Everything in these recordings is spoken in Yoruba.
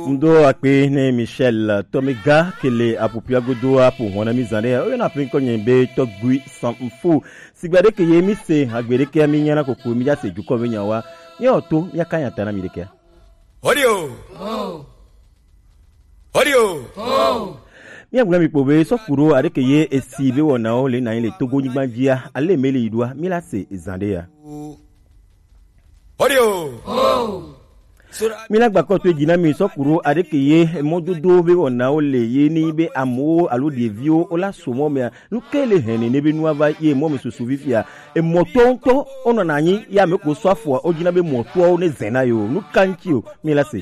Ndo akpe ne Michel Tomiga kele apupia godo apu wana mizane o na pin konye be to gui sans fou sigbade ke yemi se agbere ke mi nyana kokko mi ja se juko be nyawa ye oto ya kan yata na mi deke Odio mi agba mi pobe so kuro ade ke ye esibe wona o le na ile togo nyigbanjia ale mele idwa mi la se izande ya Mina gbako to jina mi sokuro adekeye mododo be ona o le ye ni be amo alo de vio o la somo me nukele hene ne be nuava ye mo me susu vifia e motonto ono na anyi ya me ko swafo o jina be moto o ne zena yo nukanchi o mi la se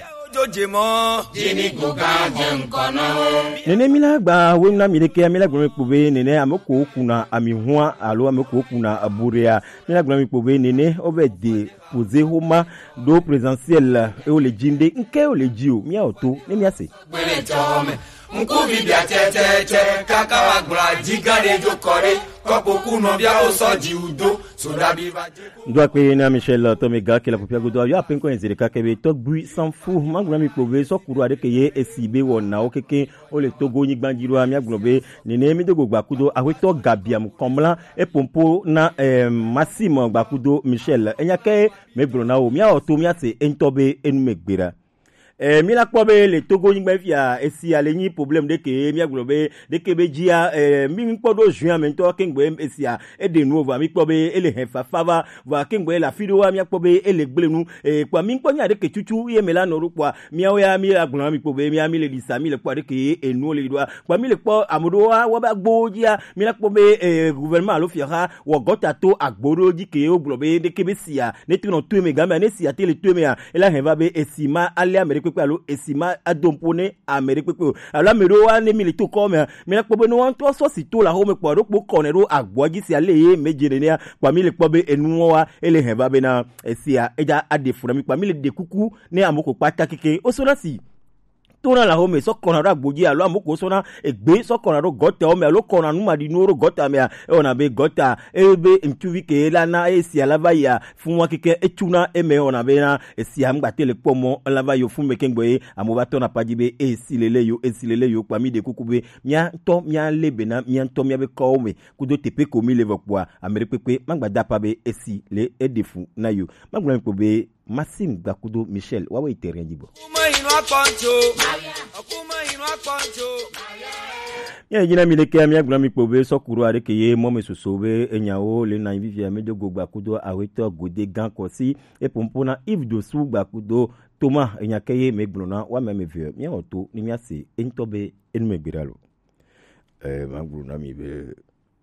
Nene mila gba wemna mileke mila gba mi pobe nene amoko kuna amihua alo amoko kuna aburea mila gba mi pobe nene obede poser homa do présentiel e o le jinde nke o le jio mi auto ne mi ase Nkubi bia tete kaka wa gbra jigade jo kore kopoku no bia o so ji udo so da bi ba Ndo akpe na Michel Tomiga ke la popia godo yo apen ko enzere ka kebe to gui sans fou magna mi pove so kuru ade ke ye esibe wona o keke o le togo nyigbanjiro ami agnobe nene mi dogo gbakudo aweto gabiam komla e pompo na Massimo gbakudo Michel enyake megbro na o mi auto mi ase entobe enu megbera mi la pobe le togo nyigba fia esi ale nyi problème de ke mi aglobe de ke bejia mi podo juin mento kengbe esia e de nouveau mi pobe ele hefa fava va kengbe la fido mi pobe ele gblenu kwa mi ponya de ke chuchu ye mela no rukwa mi oya mi aglon mi pobe mi ami le lisa mi le kwa de ke enu le doa kwa mi le po amodo wa ba gbojia mi la pobe gouvernement lo fiara wo gota to agboro ji ke o globe de ke besia ne tuno tu me gamba ne sia tele tu me ela heva be esima ale amerique alo esima adompone amerique alo amero wa ne milito comme mi la pobe no wan to so si to la home po ro po konero agboji si ale mejere ne kwa mi le pobe enu wa ele heva be na esia eja adefura mi kwa mi le de kuku ne amoko pata keke o so na si Tona la home so konara gboji alo amoko so na egbe so konaro gota o me alo kona nu madi noro gota me ona be gota ebe ntuvi ke la na esi alava ya fun wa keke etuna eme ona be na esi amgba tele pomo alava yo fun mekengbe amoba tona pajibe esi lele yo kwa mi de kukube mia to mia lebe na mia to mia be ko me kudo tepe ko mi leve kwa ameripepe mangba dapa be esi le edefu na yo mangba ko be Massimo Gbakudo Michel wawe iterien jibo Ya jina mileke ami agbra mi pobe sokuru are ke ye mo me sosobe enyawo le na vivia mejo Gbakudo aweto gode gan kosi e pompona Yves Dossou Gbakudo Thomas enyakeye meglona wa me vie mi oto ni mi ase entobe enmegbiralo maglona mi be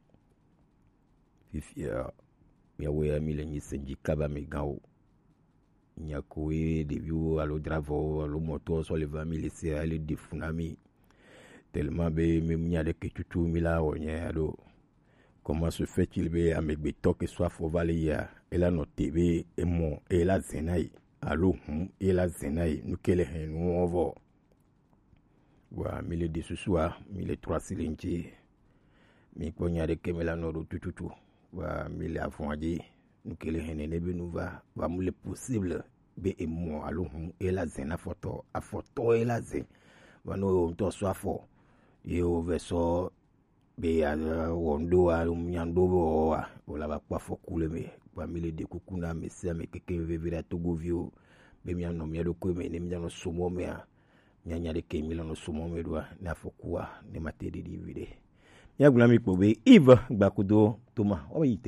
vivia mi awe mi le ni senji kaba me ganwo Nyakoe de vieux à l'eau dravo, à l'eau moto, sur les 20 000 essais, à les défunami. Tellement, même y a des que mila, on y a comment se fait-il, à mes bétos que soit faut valer, et la note TV, et mon, et la zenaï, allô, et la zenaï, nous qu'elle est, nous on va. Voilà, mille de ce soir, 1300 cylindres, mais quand y a des kemelanoro, tout, voilà, mille à fond à dire. Nous que les hennene be nous va le possible be et moi allô et la zen a photo et la zen va nous to soit fort et au verso be a wondo a myando wa la ba kwa fo coule me ba mille de kukuna me se me keke vivira togo vio be mi no mi ko me ne mi no sumo me a nyanya de ke mi no sumo me do na fo kwa ne matedi divide ya gula mi pobe Yves Gbakudo Thomas o yi